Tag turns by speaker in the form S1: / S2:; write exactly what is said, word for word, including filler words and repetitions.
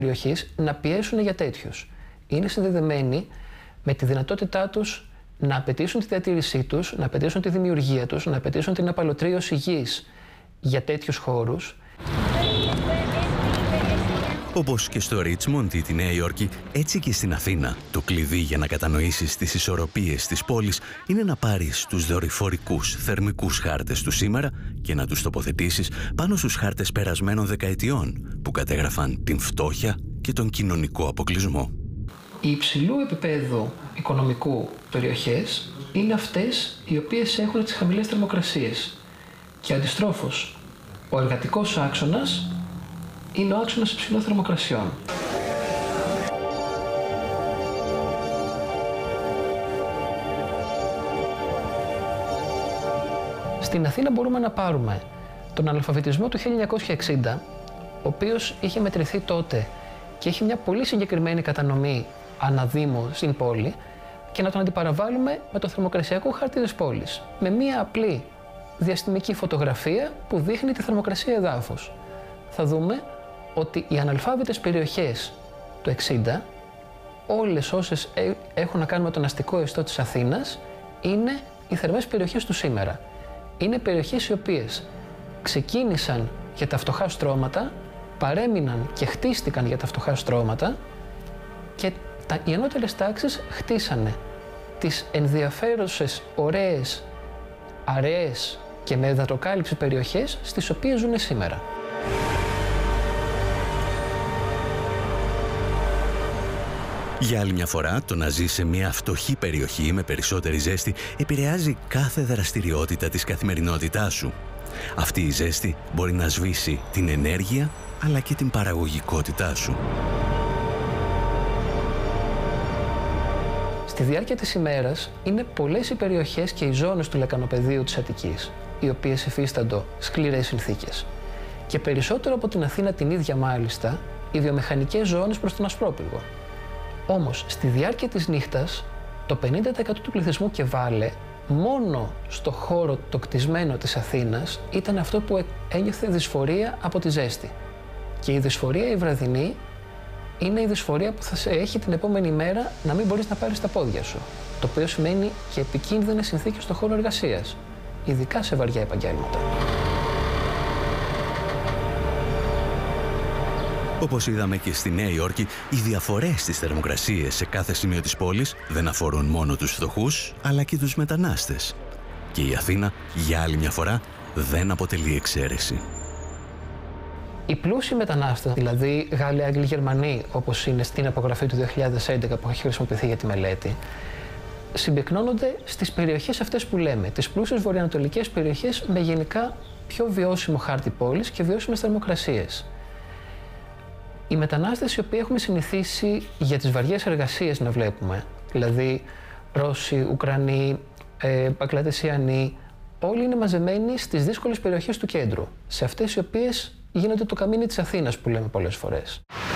S1: περιοχής να πιέσουν για τέτοιους. Είναι συνδεδεμένοι με τη δυνατότητά τους να απαιτήσουν τη διατήρησή τους, να απαιτήσουν τη δημιουργία τους, να απαιτήσουν την απαλωτρίωση γης για τέτοιους χώρους.
S2: Όπως και στο Ρίτσμοντ ή τη Νέα Υόρκη, έτσι και στην Αθήνα, το κλειδί για να κατανοήσεις τις ισορροπίες της πόλης είναι να πάρεις τους δορυφορικούς θερμικούς χάρτες του σήμερα και να τους τοποθετήσεις πάνω στους χάρτες περασμένων δεκαετιών που κατέγραφαν την φτώχεια και τον κοινωνικό αποκλεισμό.
S1: Οι υψηλού επίπεδου οικονομικού περιοχές είναι αυτές οι οποίες έχουν τις χαμηλές θερμοκρασίες. Και αντιστρόφως, ο εργατικός άξονας είναι ο άξονας υψηλών θερμοκρασιών. Στην Αθήνα μπορούμε να πάρουμε τον αναλφαβητισμό του χίλια εννιακόσια εξήντα, ο οποίος είχε μετρηθεί τότε και έχει μια πολύ συγκεκριμένη κατανομή αναδήμο στην πόλη, και να τον αντιπαραβάλουμε με το θερμοκρασιακό χάρτη της πόλης, με μια απλή διαστημική φωτογραφία που δείχνει τη θερμοκρασία εδάφους. Θα δούμε ότι οι αναλφάβητες περιοχές του εξήντα, όλες όσες έχουν να κάνουν με τον αστικό ιστό της Αθήνας, είναι οι θερμές περιοχές του σήμερα. Είναι περιοχές οι οποίες ξεκίνησαν για τα φτωχά στρώματα, παρέμειναν και χτίστηκαν για τα φτωχά στρώματα, και τα, οι ανώτερες τάξεις χτίσανε τις ενδιαφέρουσες, ωραίες, αραιές και με υδατοκάλυψη περιοχές στις οποίες ζουν σήμερα.
S2: Για άλλη μια φορά, το να ζεις σε μια φτωχή περιοχή με περισσότερη ζέστη επηρεάζει κάθε δραστηριότητα της καθημερινότητάς σου. Αυτή η ζέστη μπορεί να σβήσει την ενέργεια αλλά και την παραγωγικότητά σου.
S1: Στη διάρκεια της ημέρας είναι πολλές οι περιοχές και οι ζώνες του λεκανοπεδίου της Αττικής, οι οποίες υφίσταντο σκληρές συνθήκες. Και περισσότερο από την Αθήνα την ίδια μάλιστα, οι βιομηχανικές ζώνες προς τον Ασπρόπυργο. Όμως, στη διάρκεια της νύχτας, το πενήντα τοις εκατό του πληθυσμού και βάλε, μόνο στο χώρο το κτισμένο της Αθήνας, ήταν αυτό που ένιωθε δυσφορία από τη ζέστη. Και η δυσφορία η βραδινή είναι η δυσφορία που θα σε έχει την επόμενη μέρα να μην μπορείς να πάρεις τα πόδια σου. Το οποίο σημαίνει και επικίνδυνες συνθήκες στον χώρο εργασίας, ειδικά σε βαριά επαγγέλματα.
S2: Όπως είδαμε και στη Νέα Υόρκη, οι διαφορές στις θερμοκρασίες σε κάθε σημείο της πόλης δεν αφορούν μόνο τους φτωχούς, αλλά και τους μετανάστες. Και η Αθήνα, για άλλη μια φορά, δεν αποτελεί εξαίρεση.
S1: Οι πλούσιοι μετανάστες, δηλαδή Γάλλοι, Άγγλοι, Γερμανοί, όπως είναι στην απογραφή του δύο χιλιάδες έντεκα που έχει χρησιμοποιηθεί για τη μελέτη, συμπυκνώνονται στις περιοχές αυτές που λέμε, τις πλούσιες βορειοανατολικές περιοχές με γενικά πιο βιώσιμο χάρτη πόλης και βιώσιμες θερμοκρασίες. Οι μετανάστες οι οποίοι έχουμε συνηθίσει για τις βαριές εργασίες να βλέπουμε, δηλαδή Ρώσοι, Ουκρανοί, ε, Παγκλαντεσιανοί, όλοι είναι μαζεμένοι στις δύσκολες περιοχές του κέντρου, σε αυτές οι οποίες γίνεται το καμίνι της Αθήνας που λέμε πολλές φορές.